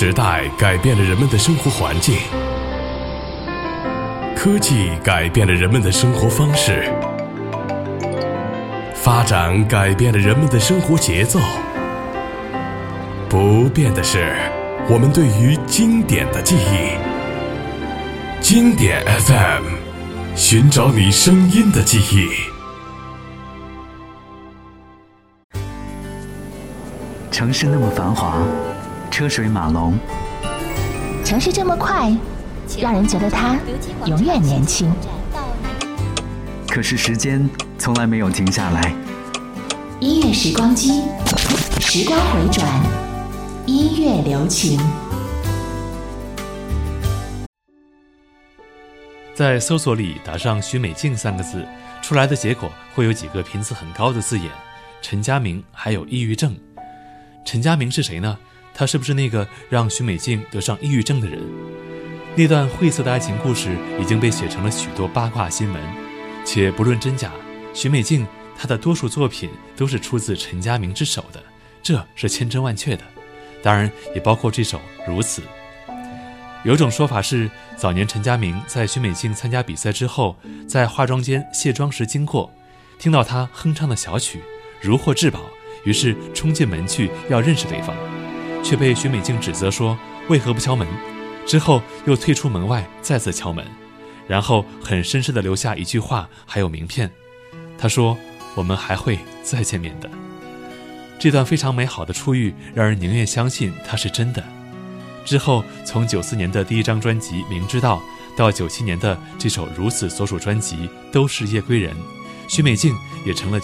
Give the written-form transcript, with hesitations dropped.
时代改变了人们的生活环境，科技改变了人们的生活方式，发展改变了人们的生活节奏。不变的是我们对于经典的记忆。经典 FM， 寻找你声音的记忆。 城市那么繁华，车水马龙， 城市这么快，让人觉得它永远年轻。 可是时间从来没有停下来。 音乐时光机，时光回转，音乐留情。 在搜索里打上许美静3个字，出来的结果会有几个频次很高的字眼：陈佳明，还有抑郁症。陈佳明是谁呢？他是不是那个让许美静得上抑郁症的人？那段晦涩的爱情故事已经被写成了许多八卦新闻，且不论真假，许美静她的多数作品都是出自陈佳明之手的，这是千真万确的。当然也包括这首《如此》。有种说法是，早年陈佳明在许美静参加比赛之后，在化妆间卸妆时经过，听到她哼唱的小曲，如获至宝，于是冲进门去要认识对方，却被许美静指责说为何不敲门，之后又退出门外再次敲门，然后很绅士地留下一句话还有名片，他说我们还会再见面的。这段非常美好的初遇让人宁愿相信它是真的。之后从94年的第一张专辑《明知道》到97年的这首《如此》所属专辑都是夜归人，许美静也成了